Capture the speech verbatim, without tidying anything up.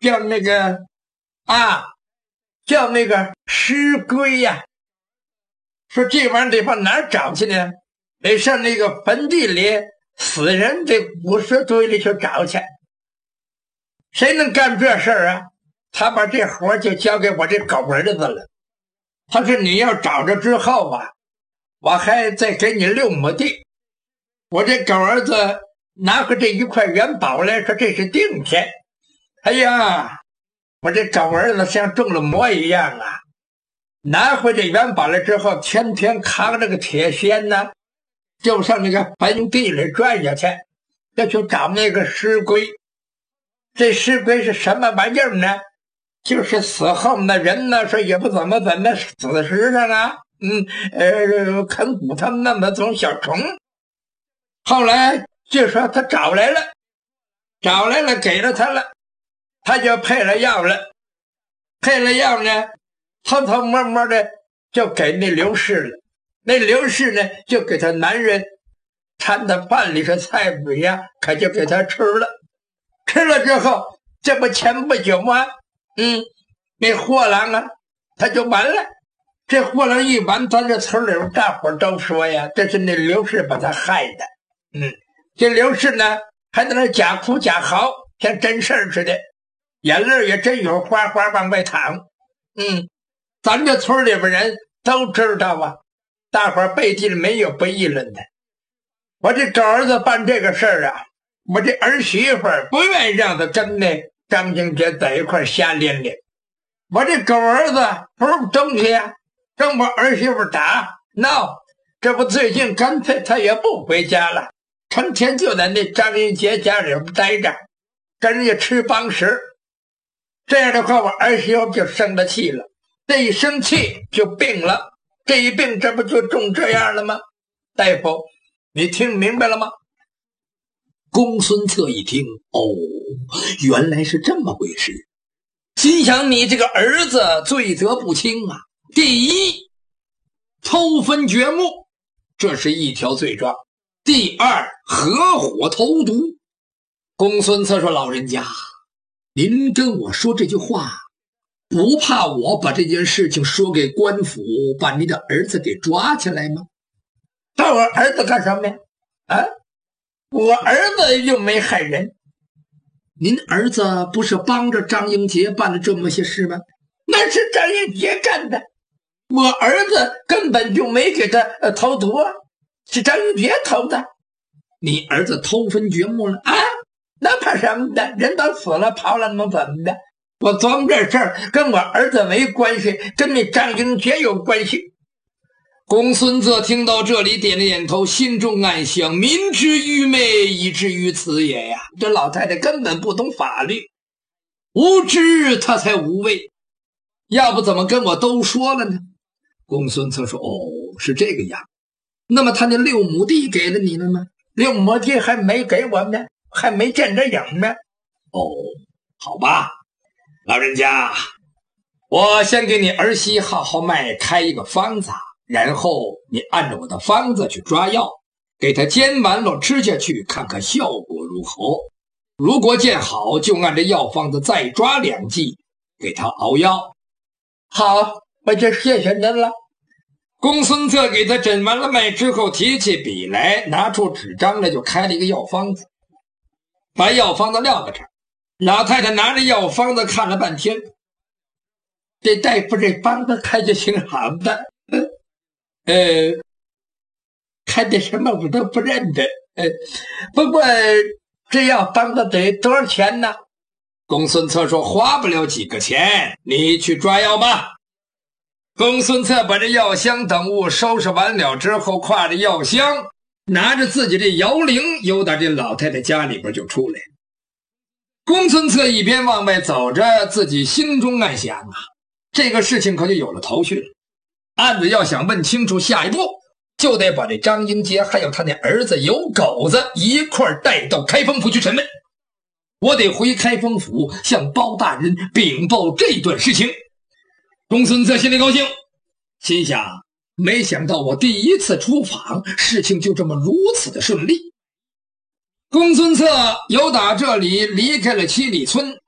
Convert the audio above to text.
叫那个啊，叫那个尸龟呀、啊。说这玩意儿得往哪儿找去呢？得上那个坟地里死人的骨尸堆里去找去。谁能干这事儿啊？他把这活就交给我这狗儿子了。他说你要找着之后啊，我还再给你六亩地。我这狗儿子拿回这一块元宝来，说这是定钱。哎呀，我这狗儿子像中了魔一样啊！拿回这元宝来之后，天天扛着个铁锨呢，就上那个坟地里转下去，要去找那个尸龟。这尸龟是什么玩意儿呢？就是死后那人呢，说也不怎么在那死尸上啊，嗯，呃，啃骨头那么种小虫。后来就说他找来了，找来了，给了他了，他就配了药了，配了药呢。偷偷摸摸的就给那刘氏了，那刘氏呢就给他男人掺到饭里头菜米呀，可就给他吃了。吃了之后，这不前不久吗？嗯，那货郎啊，他就完了。这货郎一完，咱这村里大伙都说呀，这是那刘氏把他害的。嗯，这刘氏呢还在那假哭假嚎，像真事儿似的，眼泪也真有哗哗往外淌。嗯。咱这村里边人都知道啊，大伙儿背地里没有不议论的。我这狗儿子办这个事儿啊，我这儿媳妇不愿意让他跟那张英杰在一块瞎连连。我这狗儿子不是东西呀、啊，跟我儿媳妇打闹，这不最近干脆他也不回家了，成天就在那张英杰家里边待着，跟人家吃帮食。这样的话，我儿媳妇就生了气了。这一生气就病了，这一病这不就中这样了吗？大夫，你听明白了吗？ 公孙策一听，哦，原来是这么回事，心想你这个儿子罪责不轻啊！第一，偷坟掘墓，这是一条罪状；第二，合伙投毒。公孙策说：“老人家，您跟我说这句话，不怕我把这件事情说给官府，把你的儿子给抓起来吗？” 抓我儿子干什么呀？啊，我儿子又没害人。 您儿子不是帮着张英杰办了这么些事吗？ 那是张英杰干的，我儿子根本就没给他、呃、投毒啊，是张英杰投的。 你儿子偷坟掘墓了啊？那怕什么的？人都死了，跑了能怎么的？我琢磨这事儿跟我儿子没关系，跟那张英杰有关系。 公孙策听到这里点了点头，心中暗想：民之愚昧，以至于此也呀！这老太太根本不懂法律，无知她才无畏，要不怎么跟我都说了呢？公孙策说：“哦，是这个样。那么他那六亩地给了你了吗？” 六亩地还没给我呢，还没见着影呢。 哦，好吧，老人家，我先给你儿媳好好卖开一个方子，然后你按照我的方子去抓药，给他煎完了吃下去，看看效果如何。如果见好，就按照药方子再抓两剂，给他熬药。 好，我就谢谢您了。 公孙策给他诊完了脉之后，提起笔来，拿出纸张来，就开了一个药方子，把药方子撂在这儿。老太太拿着药方子看了半天， 这大夫这方子开的挺好的，呃，开的什么我都不认得，呃，不过这药方子得多少钱呢？ 公孙策说：“花不了几个钱，你去抓药吧。”公孙策把这药箱等物收拾完了之后，挎着药箱，拿着自己的摇铃，由打这老太太家里边就出来。公孙策一边往外走着，自己心中暗想啊，这个事情可就有了头绪了。案子要想问清楚，下一步就得把这张英杰还有他那儿子有狗子一块带到开封府去审问。我得回开封府向包大人禀报这段事情。公孙策心里高兴，心想没想到我第一次出访，事情就这么如此的顺利。公孙策由打这里离开了七里村，